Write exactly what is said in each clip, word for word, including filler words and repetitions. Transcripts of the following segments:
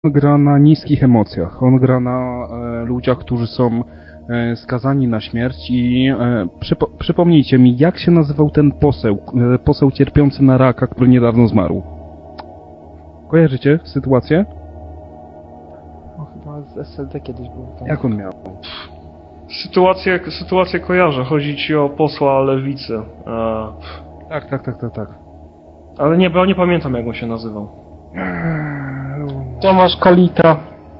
gra na niskich emocjach. On gra na e, ludziach, którzy są e, skazani na śmierć i e, przypo, przypomnijcie mi, jak się nazywał ten poseł, e, poseł cierpiący na raka, który niedawno zmarł? Kojarzycie sytuację? No chyba z S L D kiedyś był. Tam. Jak on miał? Sytuację, sytuację kojarzę. Chodzi ci o posła Lewicy. E... Tak, tak, tak, tak, tak. Ale nie, bo ja nie pamiętam, jak on się nazywał. Tomasz Kalita.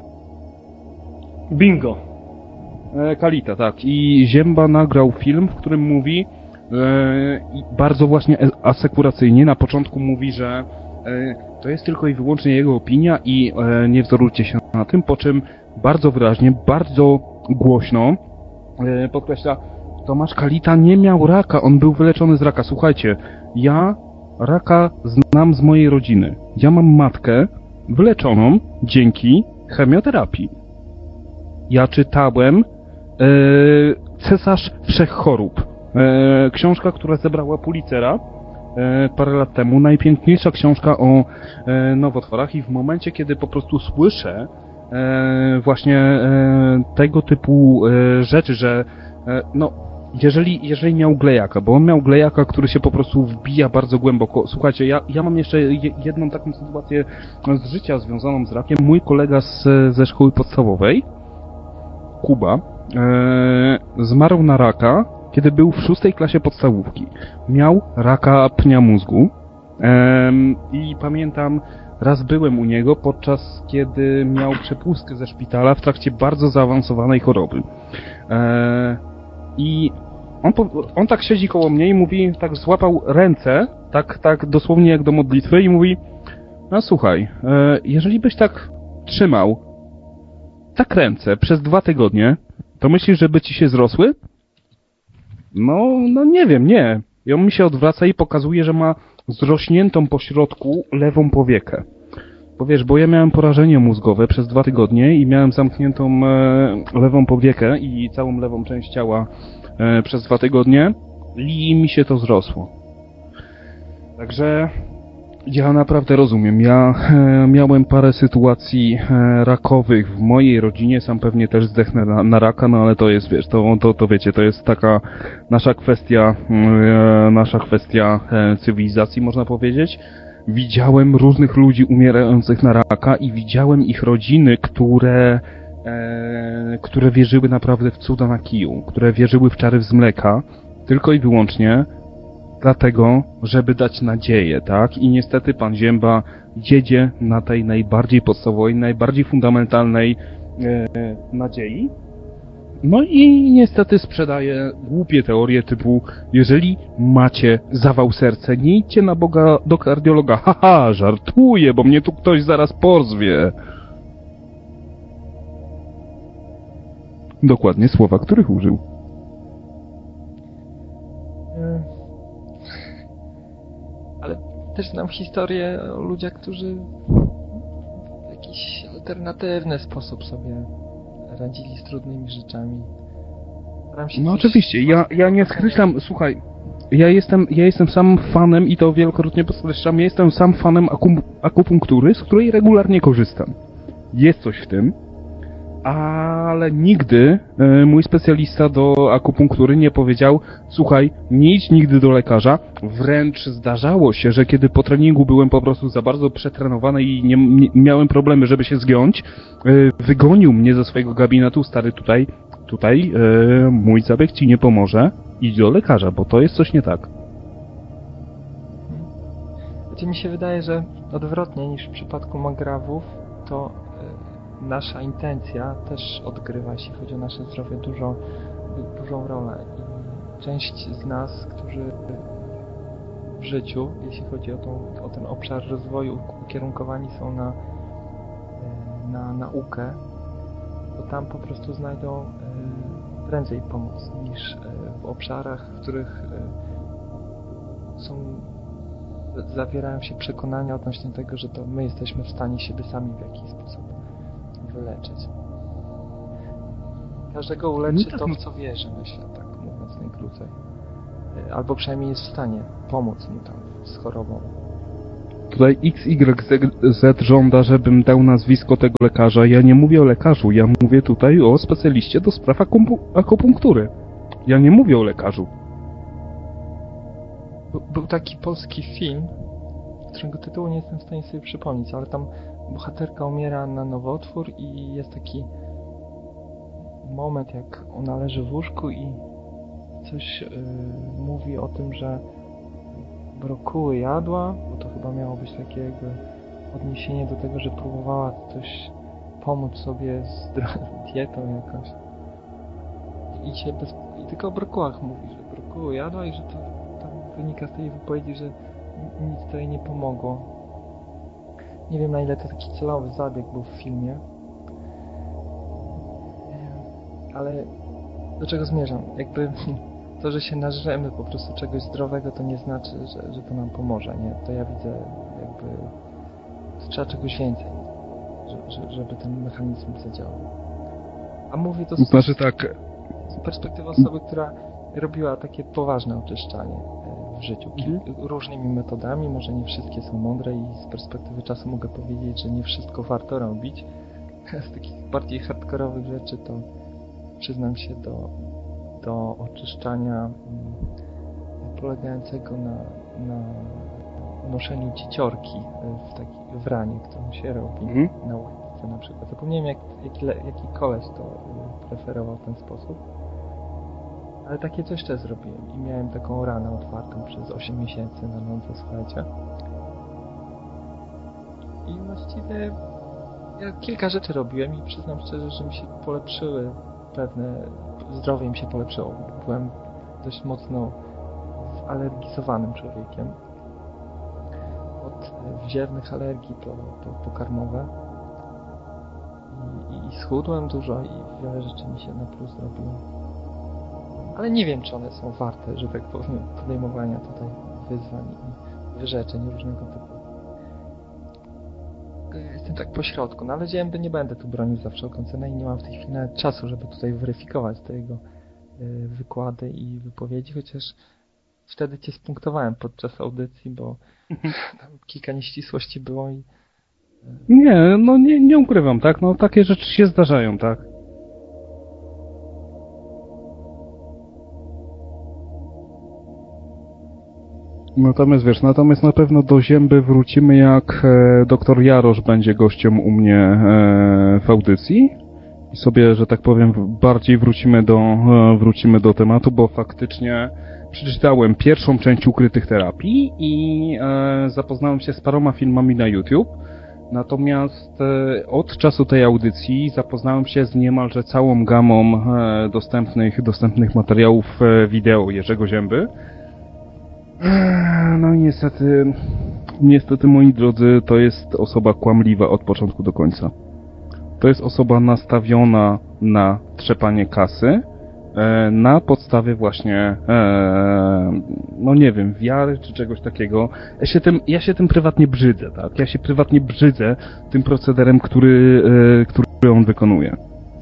Bingo. E, Kalita, tak. I Zięba nagrał film, w którym mówi e, i bardzo właśnie asekuracyjnie na początku mówi, że e, to jest tylko i wyłącznie jego opinia i e, nie wzorujcie się na tym, po czym bardzo wyraźnie, bardzo głośno e, podkreśla, Tomasz Kalita nie miał raka, on był wyleczony z raka. Słuchajcie, ja raka znam z mojej rodziny. Ja mam matkę wyleczoną dzięki chemioterapii. Ja czytałem e, Cesarz Wszechchorób. E, książka, która zebrała Pulitzera e, parę lat temu. Najpiękniejsza książka o e, nowotworach i w momencie, kiedy po prostu słyszę e, właśnie e, tego typu e, rzeczy, że e, no Jeżeli, jeżeli miał glejaka, bo on miał glejaka, który się po prostu wbija bardzo głęboko. Słuchajcie, ja, ja mam jeszcze jedną taką sytuację z życia związaną z rakiem. Mój kolega z, ze szkoły podstawowej, Kuba, e, zmarł na raka, kiedy był w szóstej klasie podstawówki. Miał raka pnia mózgu e, i pamiętam, raz byłem u niego, podczas kiedy miał przepustkę ze szpitala w trakcie bardzo zaawansowanej choroby. E, I on, on tak siedzi koło mnie i mówi, tak złapał ręce, tak, tak dosłownie jak do modlitwy i mówi, no słuchaj, e, jeżeli byś tak trzymał tak ręce przez dwa tygodnie, to myślisz, żeby ci się zrosły? No, no nie wiem, nie. I on mi się odwraca i pokazuje, że ma zrośniętą po środku lewą powiekę. Bo wiesz, bo ja miałem porażenie mózgowe przez dwa tygodnie i miałem zamkniętą e, lewą powiekę i całą lewą część ciała e, przez dwa tygodnie i mi się to zrosło. Także ja naprawdę rozumiem. Ja e, miałem parę sytuacji e, rakowych w mojej rodzinie, sam pewnie też zdechnę na, na raka, no ale to jest, wiesz, to, to, to wiecie, to jest taka nasza kwestia, e, nasza kwestia e, cywilizacji, można powiedzieć. Widziałem różnych ludzi umierających na raka i widziałem ich rodziny, które, e, które wierzyły naprawdę w cuda na kiju, które wierzyły w czary z mleka, tylko i wyłącznie dlatego, żeby dać nadzieję, tak? I niestety pan Zięba jedzie na tej najbardziej podstawowej, najbardziej fundamentalnej e, nadziei. No i niestety sprzedaje głupie teorie typu, jeżeli macie zawał serca, nie idźcie na Boga do kardiologa. Haha, żartuję, bo mnie tu ktoś zaraz pozwie. Dokładnie słowa, których użył. Ale też znam historię o ludziach, którzy w jakiś alternatywny sposób sobie radzili z trudnymi rzeczami. No oczywiście, ja, ja nie skreślam, słuchaj, ja jestem, ja jestem sam fanem i to wielokrotnie podkreślam, ja jestem sam fanem akum, akupunktury, z której regularnie korzystam. Jest coś w tym, ale nigdy e, mój specjalista do akupunktury nie powiedział, słuchaj, nie idź nigdy do lekarza. Wręcz zdarzało się, że kiedy po treningu byłem po prostu za bardzo przetrenowany i nie, nie miałem problemy, żeby się zgiąć, e, wygonił mnie ze swojego gabinetu, stary, tutaj, tutaj e, mój zabieg ci nie pomoże, idź do lekarza, bo to jest coś nie tak. Znaczy mi się wydaje, że odwrotnie niż w przypadku magrawów, to nasza intencja też odgrywa, jeśli chodzi o nasze zdrowie, dużo, dużą rolę. I część z nas, którzy w życiu, jeśli chodzi o, tą, o ten obszar rozwoju, ukierunkowani są na, na naukę, to tam po prostu znajdą prędzej pomoc niż w obszarach, w których są, zawierają się przekonania odnośnie tego, że to my jesteśmy w stanie siebie sami w jakiś sposób wyleczyć. Każdego uleczy no tak, to, no. w co wierzy, myślę, tak mówiąc najkrócej. Albo przynajmniej jest w stanie pomóc mu tam z chorobą. Tutaj X Y Z żąda, żebym dał nazwisko tego lekarza. Ja nie mówię o lekarzu, ja mówię tutaj o specjaliście do spraw akumpu- akupunktury. Ja nie mówię o lekarzu. Był, był taki polski film, którego tytułu nie jestem w stanie sobie przypomnieć, ale tam bohaterka umiera na nowotwór i jest taki moment, jak ona leży w łóżku i coś yy, mówi o tym, że brokuły jadła, bo to chyba miało być takie jakby odniesienie do tego, że próbowała coś pomóc sobie z dietą jakąś. I się bez, i tylko o brokułach mówi, że brokuły jadła i że to tam wynika z tej wypowiedzi, że nic to jej nie pomogło. Nie wiem, na ile to taki celowy zabieg był w filmie. Ale do czego zmierzam? Jakby to, że się nażremy po prostu czegoś zdrowego, to nie znaczy, że, że to nam pomoże, nie? To ja widzę jakby trzeba czegoś więcej, że, żeby ten mechanizm zadziałał. A mówię to z, znaczy tak. z perspektywy osoby, która robiła takie poważne oczyszczanie w życiu Kil- różnymi metodami, może nie wszystkie są mądre i z perspektywy czasu mogę powiedzieć, że nie wszystko warto robić. Z takich bardziej hardkorowych rzeczy to przyznam się do, do oczyszczania polegającego na, na noszeniu dzieciorki w taki w ranie, którą się robi mm. na łydce na przykład. Zapomniałem jak, jaki, jaki koleś to preferował w ten sposób. Ale takie coś też zrobiłem i miałem taką ranę otwartą przez osiem miesięcy na nodze, słuchajcie. I właściwie ja kilka rzeczy robiłem i przyznam szczerze, że mi się polepszyły pewne, zdrowie mi się polepszyło. Byłem dość mocno zalergizowanym człowiekiem. Od wziewnych alergii po, po pokarmowe. I, i, I schudłem dużo i wiele rzeczy mi się na plus zrobiło. Ale nie wiem, czy one są warte, że tak powiem, podejmowania tutaj wyzwań i wyrzeczeń różnego typu. Jestem tak po środku, no ale zięby nie będę tu bronił za wszelką cenę i nie mam w tej chwili nawet czasu, żeby tutaj weryfikować te jego y, wykłady i wypowiedzi, chociaż wtedy cię spunktowałem podczas audycji, bo tam kilka nieścisłości było i... Y... Nie, no nie, nie ukrywam, tak? No takie rzeczy się zdarzają, tak? Natomiast wiesz, natomiast na pewno do zięby wrócimy, jak e, doktor Jarosz będzie gościem u mnie e, w audycji i sobie, że tak powiem, bardziej wrócimy do, e, wrócimy do tematu, bo faktycznie przeczytałem pierwszą część Ukrytych Terapii i e, zapoznałem się z paroma filmami na YouTube, natomiast e, od czasu tej audycji zapoznałem się z niemalże całą gamą e, dostępnych, dostępnych materiałów e, wideo Jerzego Zięby. No i niestety, niestety moi drodzy, to jest osoba kłamliwa od początku do końca. To jest osoba nastawiona na trzepanie kasy, e, na podstawie właśnie, e, no nie wiem, wiary czy czegoś takiego. Ja się tym, ja się tym prywatnie brzydzę, tak? Ja się prywatnie brzydzę tym procederem, który, e, który on wykonuje.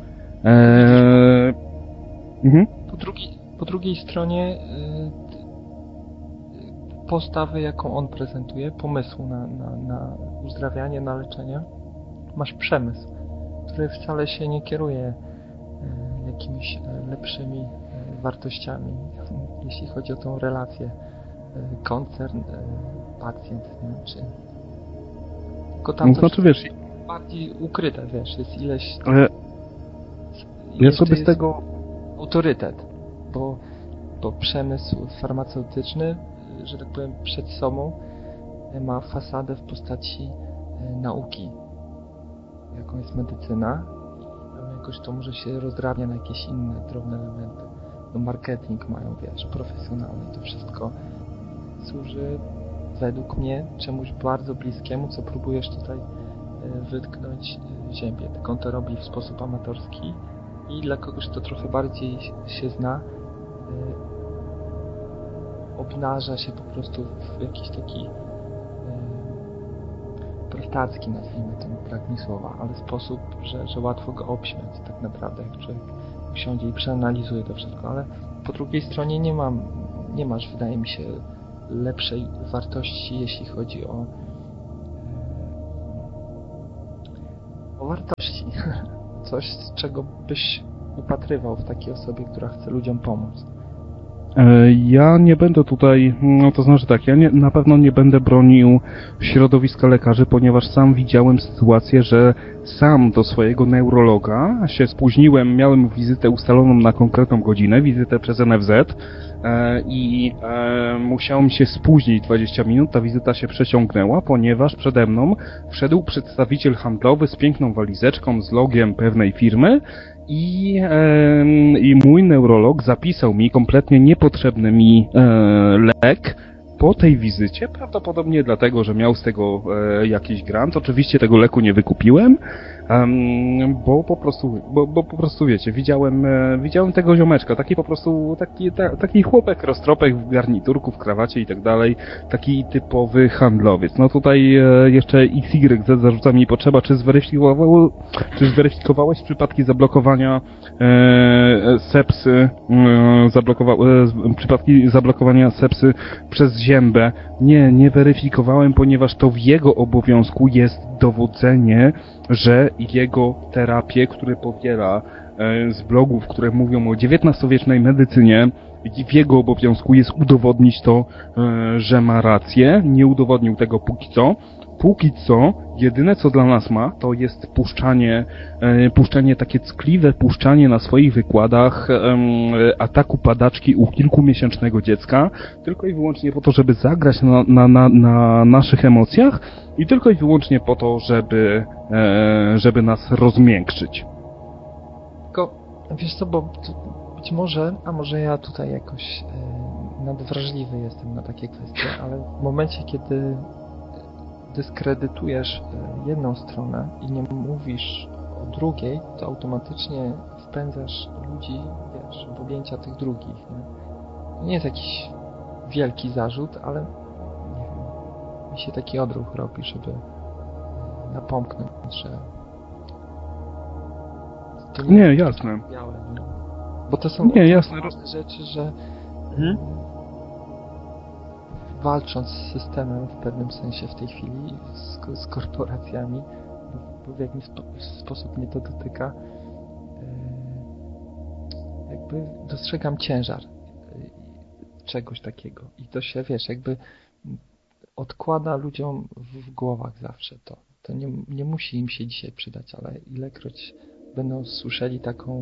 E, mhm. po, drugi, po drugiej stronie y postawy, jaką on prezentuje, pomysłu na, na, na uzdrawianie, na leczenie, masz przemysł, który wcale się nie kieruje e, jakimiś e, lepszymi e, wartościami, jeśli chodzi o tą relację e, koncern, e, pacjent, nie? Czy... Tylko tam no, znaczy, wiesz, bardziej ukryte, wiesz, jest ileś... Ale ja sobie z tego... autorytet, bo, bo przemysł farmaceutyczny, że tak powiem, przed sobą ma fasadę w postaci nauki, jaką jest medycyna i jakoś to może się rozdrabnia na jakieś inne drobne elementy. No marketing mają, wiesz, profesjonalny. To wszystko służy według mnie czemuś bardzo bliskiemu, co próbujesz tutaj wytknąć w ziemię. Tylko on to robi w sposób amatorski i dla kogoś, kto trochę bardziej się zna, obnaża się po prostu w jakiś taki yy, prostacki, nazwijmy to, brak mi słowa, ale sposób, że, że łatwo go obśmiać tak naprawdę, jak człowiek usiądzie i przeanalizuje to wszystko, ale po drugiej stronie nie mam, nie masz, wydaje mi się, lepszej wartości, jeśli chodzi o wartości. Coś, z czego byś upatrywał w takiej osobie, która chce ludziom pomóc. Ja nie będę tutaj, no to znaczy tak, ja nie, na pewno nie będę bronił środowiska lekarzy, ponieważ sam widziałem sytuację, że sam do swojego neurologa się spóźniłem, miałem wizytę ustaloną na konkretną godzinę, wizytę przez N F Z e, i e, musiałem się spóźnić dwadzieścia minut, ta wizyta się przeciągnęła, ponieważ przede mną wszedł przedstawiciel handlowy z piękną walizeczką, z logiem pewnej firmy, I, e, I mój neurolog zapisał mi kompletnie niepotrzebny mi e, lek po tej wizycie, prawdopodobnie dlatego, że miał z tego e, jakiś grant. Oczywiście tego leku nie wykupiłem, um, bo po prostu, bo, bo po prostu wiecie, widziałem, e, widziałem tego ziomeczka, taki po prostu, taki, ta, taki chłopek roztropek w garniturku, w krawacie i tak dalej, taki typowy handlowiec. No tutaj e, jeszcze X Y Z zarzuca mi potrzeba, czy zweryfikował, czy zweryfikowałeś przypadki zablokowania e, sepsy, e, zablokowa, e, przypadki zablokowania sepsy przez ziębę. Nie, nie weryfikowałem, ponieważ to w jego obowiązku jest dowodzenie, że jego terapie, które powiela e, z blogów, które mówią o dziewiętnastowiecznej medycynie, w jego obowiązku jest udowodnić to, e, że ma rację. Nie udowodnił tego póki co. Póki co, jedyne co dla nas ma, to jest puszczanie, e, puszczanie takie ckliwe, puszczanie na swoich wykładach e, ataku padaczki u kilkumiesięcznego dziecka, tylko i wyłącznie po to, żeby zagrać na, na, na, na naszych emocjach i tylko i wyłącznie po to, żeby, e, żeby nas rozmiękczyć. Tylko, wiesz co, bo być może, a może ja tutaj jakoś e, nadwrażliwy jestem na takie kwestie, ale w momencie, kiedy dyskredytujesz jedną stronę i nie mówisz o drugiej, to automatycznie wpędzasz ludzi, wiesz, w objęcia tych drugich. Nie? To nie jest jakiś wielki zarzut, ale nie wiem, mi się taki odruch robi, żeby napomknąć, że to nie, nie jasne. Białe, nie? Bo to są nie, jasne. rzeczy, że hmm? walcząc z systemem w pewnym sensie w tej chwili, z, z korporacjami, bo w jakiś spo, sposób mnie to dotyka, yy, jakby dostrzegam ciężar yy, czegoś takiego. I to się, wiesz, jakby odkłada ludziom w, w głowach zawsze to. To nie, nie musi im się dzisiaj przydać, ale ilekroć będą słyszeli taką,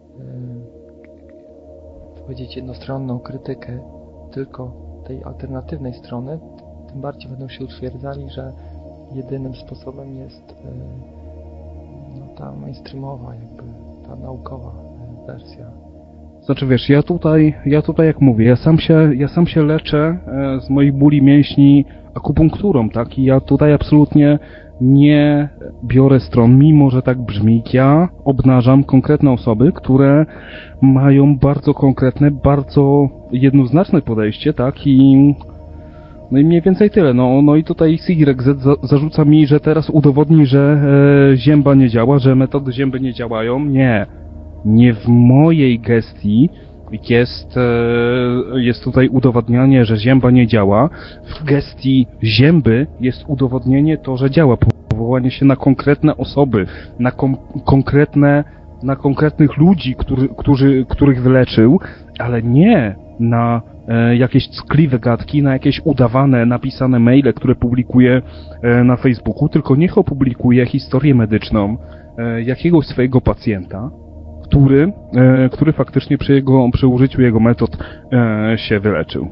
yy, powiedzieć, jednostronną krytykę tylko tej alternatywnej strony, tym bardziej będą się utwierdzali, że jedynym sposobem jest no, ta mainstreamowa, jakby ta naukowa wersja. Znaczy wiesz, ja tutaj, ja tutaj jak mówię, ja sam się, ja sam się leczę z moich bóli mięśni akupunkturą, tak? I ja tutaj absolutnie nie biorę stron, mimo że tak brzmi. Ja obnażam konkretne osoby, które mają bardzo konkretne, bardzo jednoznaczne podejście, tak? I no i mniej więcej tyle. No, no i tutaj X Y Z za, zarzuca mi, że teraz udowodni, że e, zięba nie działa, że metody zięby nie działają. Nie. Nie w mojej gestii jest, e, jest tutaj udowadnianie, że zięba nie działa. W gestii zięby jest udowodnienie to, że działa. Powołanie się na konkretne osoby, na kom- konkretne, na konkretnych ludzi, który, którzy, których wyleczył, ale nie na e, jakieś ckliwe gadki, na jakieś udawane, napisane maile, które publikuje e, na Facebooku, tylko niech opublikuje historię medyczną e, jakiegoś swojego pacjenta, który, e, który faktycznie przy, jego, przy użyciu jego metod e, się wyleczył.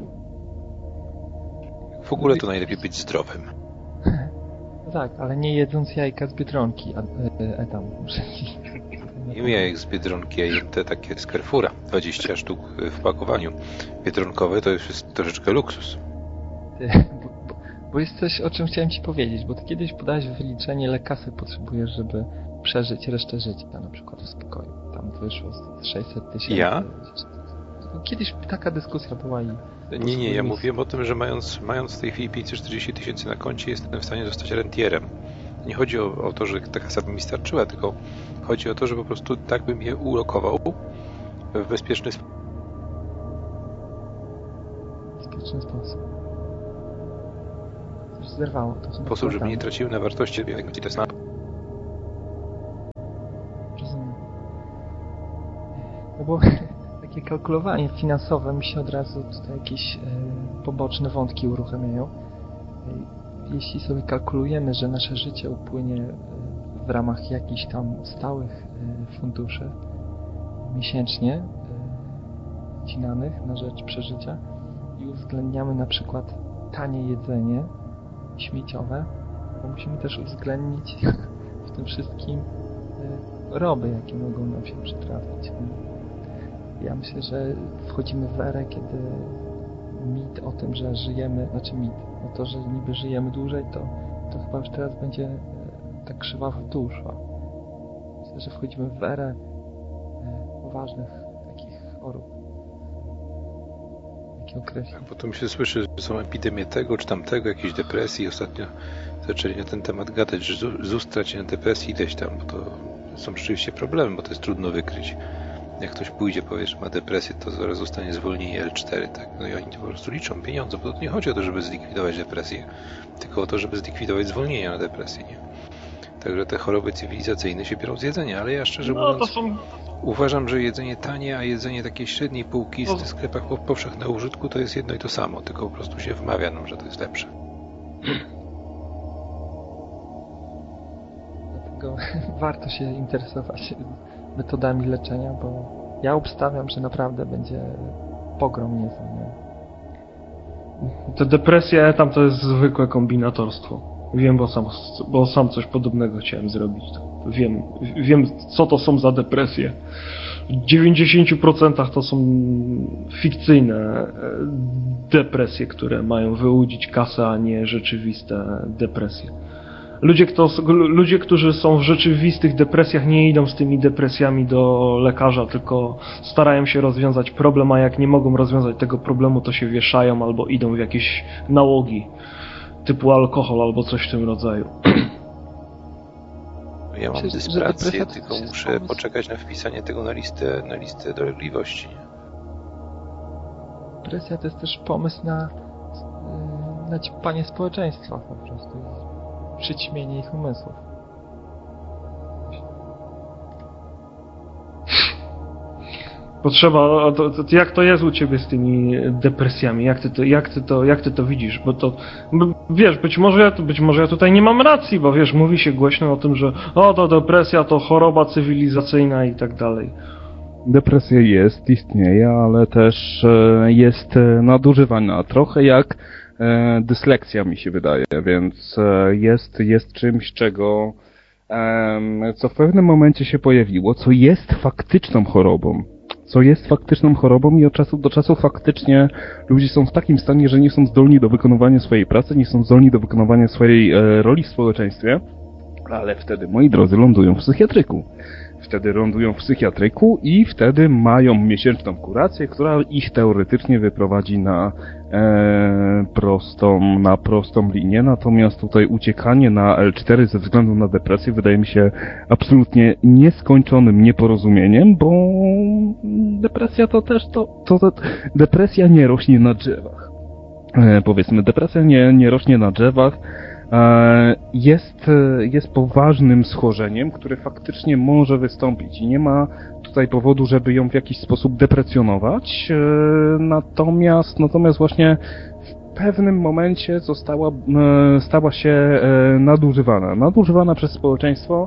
W ogóle to najlepiej być zdrowym. Tak, ale nie jedząc jajka z Biedronki, Adam. Nie jajek z Biedronki, a jem te takie z Carrefoura. dwadzieścia sztuk w pakowaniu. Biedronkowe to już jest troszeczkę luksus. Ty, bo, bo, bo jest coś, o czym chciałem ci powiedzieć, bo ty kiedyś podałeś wyliczenie, ile kasy potrzebujesz, żeby przeżyć resztę życia, na przykład w spokoju. Tam wyszło z sześćset tysięcy. Ja? Kiedyś taka dyskusja była i... Nie, nie, ja mówiłem o tym, że mając, mając w tej chwili pięćset czterdzieści tysięcy na koncie, jestem w stanie zostać rentierem. Nie chodzi o, o to, że ta kasa by mi starczyła, tylko chodzi o to, że po prostu tak bym je ulokował w bezpieczny sposób. Bezpieczny sposób. Coś zerwało. To sposób, żeby nie traciły na wartości. No bo takie kalkulowanie finansowe mi się od razu tutaj jakieś e, poboczne wątki uruchamiają. E, jeśli sobie kalkulujemy, że nasze życie upłynie e, w ramach jakichś tam stałych e, funduszy miesięcznie e, wcinanych na rzecz przeżycia i uwzględniamy na przykład tanie jedzenie śmieciowe, to musimy też uwzględnić w tym wszystkim e, roby, jakie mogą nam się przytrafić. Ja myślę, że wchodzimy w erę, kiedy mit o tym, że żyjemy, znaczy mit, o to, że niby żyjemy dłużej, to, to chyba już teraz będzie e, tak krzywa w dół szła. Myślę, że wchodzimy w erę e, poważnych takich chorób. Jakie określi. A potem się słyszy, że są epidemie tego czy tamtego, jakiejś depresji. Ostatnio zaczęli na ten temat gadać, że Z U S traci na depresji ileś tam, bo to są rzeczywiście problemy, bo to jest trudno wykryć. Jak ktoś pójdzie, powie, że ma depresję, to zaraz zostanie zwolnienie L cztery, tak? No i oni po prostu liczą pieniądze, bo to nie chodzi o to, żeby zlikwidować depresję, tylko o to, żeby zlikwidować zwolnienia na depresję, nie? Także te choroby cywilizacyjne się biorą z jedzenia, ale ja szczerze No, mówiąc to są... uważam, że jedzenie tanie, a jedzenie takiej średniej półki w No. sklepach powszechnego użytku to jest jedno i to samo, tylko po prostu się wmawia nam, że to jest lepsze. Dlatego warto się interesować metodami leczenia, bo ja obstawiam, że naprawdę będzie pogrom niezły. Te depresje tam to jest zwykłe kombinatorstwo. Wiem, bo sam, bo sam coś podobnego chciałem zrobić. Wiem, wiem, co to są za depresje. W dziewięćdziesięciu procentach to są fikcyjne depresje, które mają wyłudzić kasę, a nie rzeczywiste depresje. Ludzie, kto, ludzie, którzy są w rzeczywistych depresjach, nie idą z tymi depresjami do lekarza, tylko starają się rozwiązać problem, a jak nie mogą rozwiązać tego problemu, to się wieszają albo idą w jakieś nałogi, typu alkohol albo coś w tym rodzaju. Ja mam Myślę, że dysprację, depresja to tylko jest muszę pomysł. poczekać na wpisanie tego na listę, na listę dolegliwości. Depresja to jest też pomysł na yy, naćpanie społeczeństwa po prostu. Przyćmienie ich umysłów. Potrzeba, to, to, jak to jest u ciebie z tymi depresjami? Jak ty to, jak ty to, jak ty to widzisz? Bo to, b- wiesz, być może, ja, być może ja tutaj nie mam racji, bo wiesz, mówi się głośno o tym, że o, to depresja to choroba cywilizacyjna i tak dalej. Depresja jest, istnieje, ale też e, jest e, nadużywana. Trochę jak e, dyslekcja mi się wydaje, więc e, jest, jest czymś, czego e, co w pewnym momencie się pojawiło, co jest faktyczną chorobą. Co jest faktyczną chorobą i od czasu do czasu faktycznie ludzie są w takim stanie, że nie są zdolni do wykonywania swojej pracy, nie są zdolni do wykonywania swojej e, roli w społeczeństwie, ale wtedy, moi drodzy, lądują w psychiatryku. Wtedy lądują w psychiatryku i wtedy mają miesięczną kurację, która ich teoretycznie wyprowadzi na e, prostą, na prostą linię. Natomiast tutaj uciekanie na L cztery ze względu na depresję wydaje mi się absolutnie nieskończonym nieporozumieniem, bo depresja to też to, to, to depresja nie rośnie na drzewach. E, powiedzmy, depresja nie, nie rośnie na drzewach. Jest, jest poważnym schorzeniem, które faktycznie może wystąpić i nie ma tutaj powodu, żeby ją w jakiś sposób deprecjonować, natomiast, natomiast właśnie w pewnym momencie została, stała się nadużywana, nadużywana przez społeczeństwo.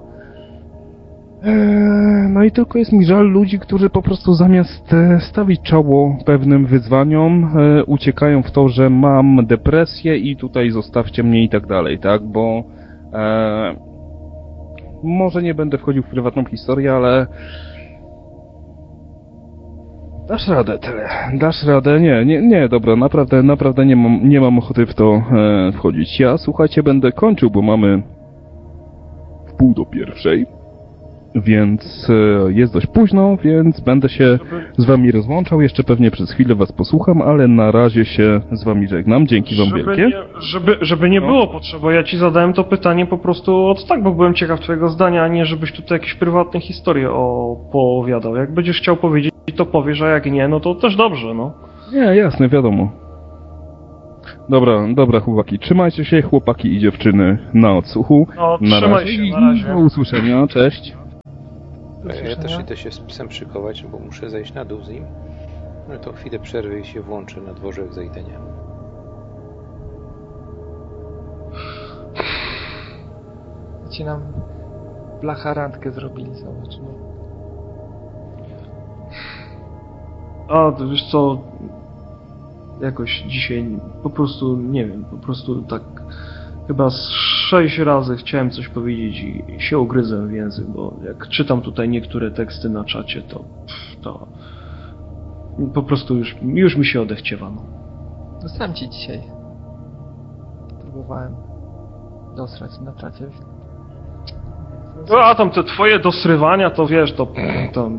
No i tylko jest mi żal ludzi, którzy po prostu zamiast stawić czoło pewnym wyzwaniom, uciekają w to, że mam depresję i tutaj zostawcie mnie i tak dalej, tak? Bo e, może nie będę wchodził w prywatną historię, ale dasz radę tyle, dasz radę, nie, nie, nie, dobra, naprawdę, naprawdę nie mam, nie mam ochoty w to e, wchodzić. Ja, słuchajcie, będę kończył, bo mamy w pół do pierwszej. Więc jest dość późno, więc będę się z wami rozłączał. Jeszcze pewnie przez chwilę was posłucham, ale na razie się z wami żegnam. Dzięki wam żeby wielkie. Nie, żeby, żeby nie no. było potrzeby, ja ci zadałem to pytanie po prostu od tak, bo byłem ciekaw twojego zdania, a nie żebyś tutaj jakieś prywatne historie opowiadał. Jak będziesz chciał powiedzieć, to powiesz, a jak nie, no to też dobrze, no. Nie, jasne, wiadomo. Dobra, dobra chłopaki, trzymajcie się, chłopaki i dziewczyny na odsłuchu. No, na trzymaj razie się, i na razie. do usłyszenia, cześć. Ja, ja też idę się z psem szykować, bo muszę zejść na dół z nim. No to chwilę przerwy i się włączę na dworze, jak zejdę, nie? Ci nam blacharantkę zrobili, zobacz. No. A, to wiesz co, jakoś dzisiaj po prostu, nie wiem, po prostu tak chyba z sześć razy chciałem coś powiedzieć i się ugryzłem w język, bo jak czytam tutaj niektóre teksty na czacie, to to po prostu już, już mi się odechciewa. No. No sam ci dzisiaj próbowałem dosrać na czacie. No, a tam te twoje dosrywania, to wiesz, to tam...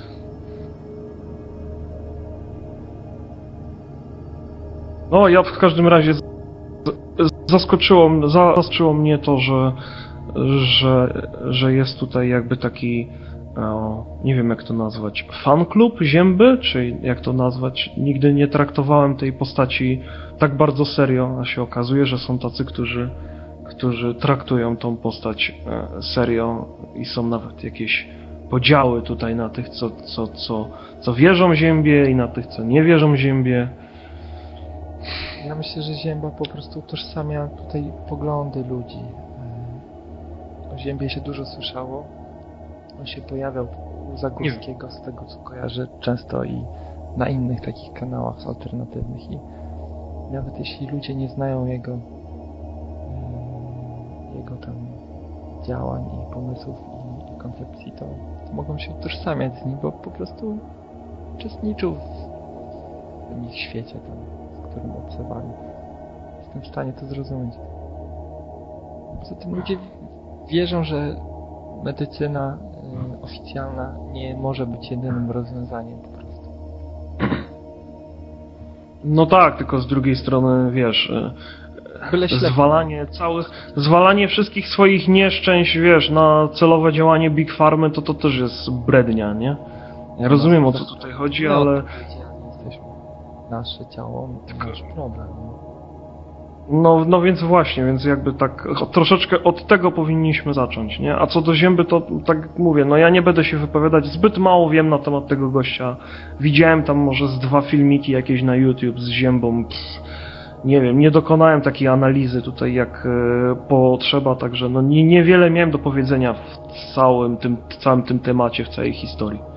No, ja w każdym razie z, zaskoczyło, zaskoczyło mnie to, że, że, że jest tutaj jakby taki, o, nie wiem jak to nazwać, fan klub Zięby, czy jak to nazwać. Nigdy nie traktowałem tej postaci tak bardzo serio, a się okazuje, że są tacy, którzy, którzy traktują tą postać serio i są nawet jakieś podziały tutaj na tych, co, co, co, co wierzą Ziębie i na tych, co nie wierzą Ziębie. Ja myślę, że Zięba po prostu utożsamia tutaj poglądy ludzi. O Ziębie się dużo słyszało. On się pojawiał u Zagórskiego, z tego co kojarzę, często i na innych takich kanałach alternatywnych. I nawet jeśli ludzie nie znają jego jego tam działań i pomysłów i koncepcji, to, to mogą się utożsamiać z nim, bo po prostu uczestniczył w tym ich świecie tam, w którym obserwowali. Jestem w stanie to zrozumieć. Poza tym ludzie wierzą, że medycyna y, oficjalna nie może być jedynym rozwiązaniem po prostu. No tak, tylko z drugiej strony, wiesz, zwalanie całych, zwalanie wszystkich swoich nieszczęść, wiesz, na celowe działanie Big Pharmy, to to też jest brednia, nie? Ja rozumiem, o co tutaj chodzi, no, ale... Jesteśmy. Nasze ciało to nasz problem. No, no więc właśnie, więc jakby tak troszeczkę od tego powinniśmy zacząć, nie? A co do Zięby, to tak mówię, no ja nie będę się wypowiadać, zbyt mało wiem na temat tego gościa. Widziałem tam może z dwa filmiki jakieś na YouTube z Ziębą, pff, nie wiem, nie dokonałem takiej analizy tutaj jak e, potrzeba, także no nie, niewiele miałem do powiedzenia w całym tym, całym tym temacie, w całej historii.